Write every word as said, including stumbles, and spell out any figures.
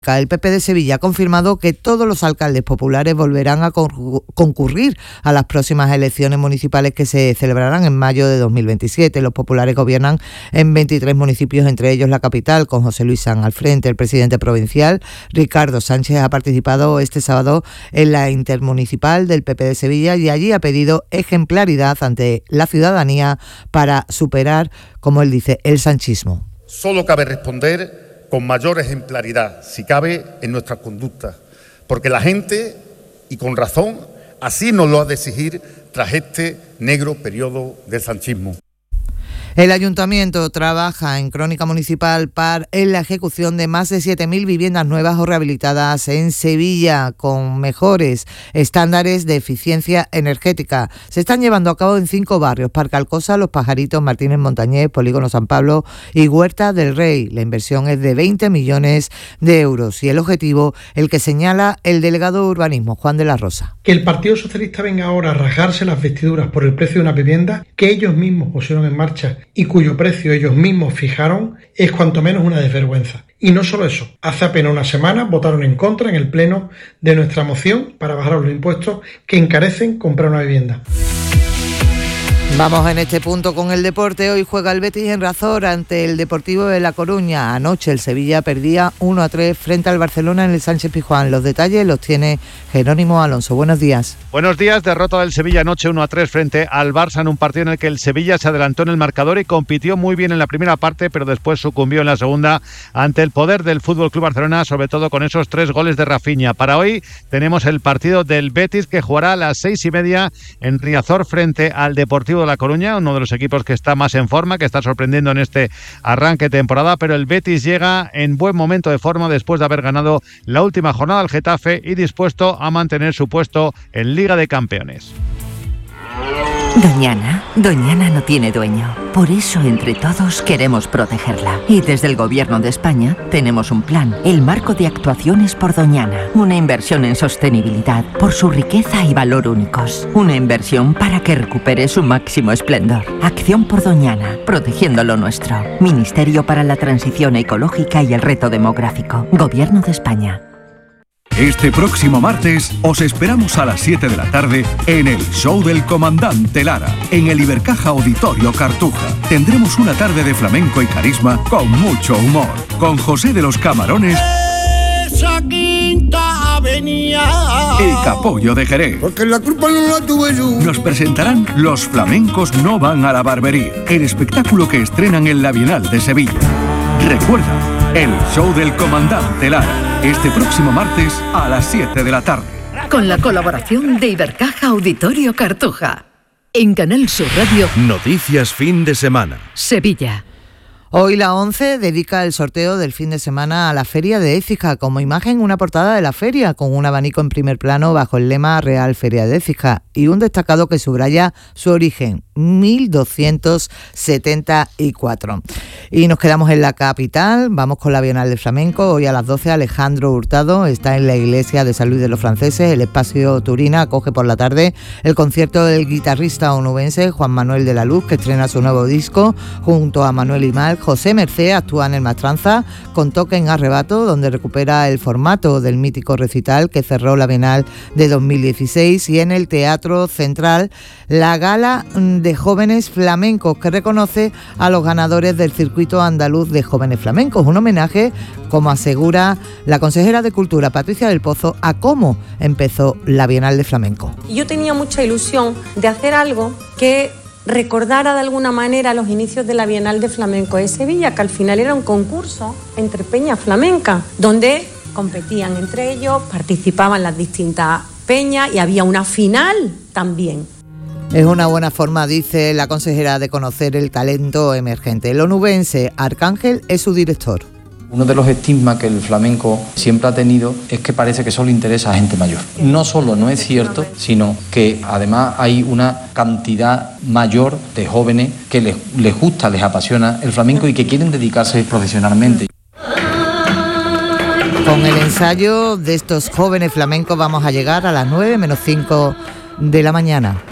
El P P de Sevilla ha confirmado que todos los alcaldes populares volverán a concurrir a las próximas elecciones municipales que se celebrarán en mayo de dos mil veintisiete. Los populares gobiernan en veintitrés municipios, entre ellos la capital, con José Luis Sanz al frente. El presidente provincial, Ricardo Sánchez, ha participado este sábado en la intermunicipal del P P de Sevilla y allí ha pedido ejemplaridad ante la ciudadanía para superar, como él dice, el sanchismo. Solo cabe responder con mayor ejemplaridad, si cabe, en nuestras conductas, porque la gente, y con razón, así nos lo ha de exigir tras este negro periodo del sanchismo. El Ayuntamiento trabaja en Crónica Municipal para en la ejecución de más de siete mil viviendas nuevas o rehabilitadas en Sevilla con mejores estándares de eficiencia energética. Se están llevando a cabo en cinco barrios: Parque Alcosa, Los Pajaritos, Martínez Montañés, Polígono San Pablo y Huerta del Rey. La inversión es de veinte millones de euros y el objetivo, el que señala el delegado de Urbanismo, Juan de la Rosa. Que el Partido Socialista venga ahora a rasgarse las vestiduras por el precio de una vivienda que ellos mismos pusieron en marcha y cuyo precio ellos mismos fijaron, es cuanto menos una desvergüenza. Y no solo eso, hace apenas una semana votaron en contra en el pleno de nuestra moción para bajar los impuestos que encarecen comprar una vivienda. Vamos en este punto con el deporte. Hoy juega el Betis en Razor ante el Deportivo de La Coruña. Anoche el Sevilla perdía uno a tres frente al Barcelona en el Sánchez Pizjuán. Los detalles los tiene Jerónimo Alonso. Buenos días. Buenos días. Derrota del Sevilla anoche uno a tres frente al Barça en un partido en el que el Sevilla se adelantó en el marcador y compitió muy bien en la primera parte, pero después sucumbió en la segunda ante el poder del F C Barcelona, sobre todo con esos tres goles de Rafinha. Para hoy tenemos el partido del Betis, que jugará a las seis y media en Riazor frente al Deportivo de La Coruña, uno de los equipos que está más en forma, que está sorprendiendo en este arranque de temporada, pero el Betis llega en buen momento de forma después de haber ganado la última jornada al Getafe y dispuesto a mantener su puesto en Liga de Campeones. Doñana, Doñana no tiene dueño. Por eso, entre todos, queremos protegerla. Y desde el Gobierno de España tenemos un plan, el Marco de Actuaciones por Doñana. Una inversión en sostenibilidad por su riqueza y valor únicos. Una inversión para que recupere su máximo esplendor. Acción por Doñana, protegiendo lo nuestro. Ministerio para la Transición Ecológica y el Reto Demográfico. Gobierno de España. Este próximo martes os esperamos a las siete de la tarde en el Show del Comandante Lara, en el Ibercaja Auditorio Cartuja. Tendremos una tarde de flamenco y carisma con mucho humor, con José de los Camarones Esa quinta avenida y Capollo de Jerez. Porque la culpa no la tuve yo. Nos presentarán Los Flamencos No Van a la Barbería, el espectáculo que estrenan en la Bienal de Sevilla. Recuerda, el Show del Comandante Lara, este próximo martes a las siete de la tarde. Con la colaboración de Ibercaja Auditorio Cartuja. En Canal Sur Radio. Noticias fin de semana. Sevilla. Hoy la ONCE dedica el sorteo del fin de semana a la Feria de Écija. Como imagen, una portada de la feria con un abanico en primer plano bajo el lema Real Feria de Écija y un destacado que subraya su origen, mil doscientos setenta y cuatro. Y nos quedamos en la capital, vamos con la Bienal del Flamenco. Hoy a las doce Alejandro Hurtado está en la iglesia de San Luis de los Franceses. El espacio Turina acoge por la tarde el concierto del guitarrista onubense Juan Manuel de la Luz, que estrena su nuevo disco junto a Manuel Imal. José Mercé actúa en el Mastranza con toque en Arrebato, donde recupera el formato del mítico recital que cerró la Bienal de dos mil dieciséis, y en el Teatro Central la Gala de Jóvenes Flamencos, que reconoce a los ganadores del Circuito Andaluz de Jóvenes Flamencos, un homenaje, como asegura la consejera de Cultura Patricia del Pozo, a cómo empezó la Bienal de Flamenco. Yo tenía mucha ilusión de hacer algo que recordara de alguna manera los inicios de la Bienal de Flamenco de Sevilla, que al final era un concurso entre peñas flamencas, donde competían entre ellos, participaban las distintas peñas y había una final también. Es una buena forma, dice la consejera, de conocer el talento emergente. El onubense Arcángel es su director. Uno de los estigmas que el flamenco siempre ha tenido es que parece que solo interesa a gente mayor. No solo no es cierto, sino que además hay una cantidad mayor de jóvenes que les, les gusta, les apasiona el flamenco y que quieren dedicarse profesionalmente. Con el ensayo de estos jóvenes flamencos vamos a llegar a las nueve menos cinco de la mañana.